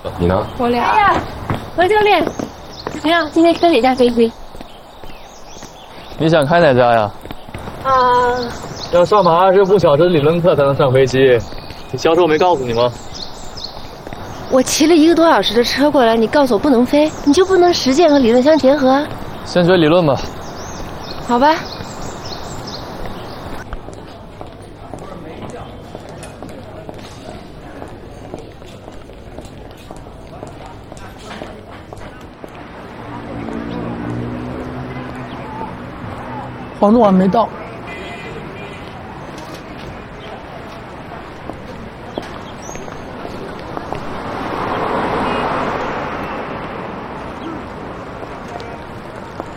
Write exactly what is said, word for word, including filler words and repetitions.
你呢？ 我俩。哎呀，何教练，怎么样？今天开哪架飞机？ 你想开哪家呀？ 啊， 要上满二十五小时理论课才能上飞机，你教授没告诉你吗？ 我骑了一个多小时的车过来，你告诉我不能飞，你就不能实践和理论相结合？ 先学理论吧。 好吧。 黄总还没到。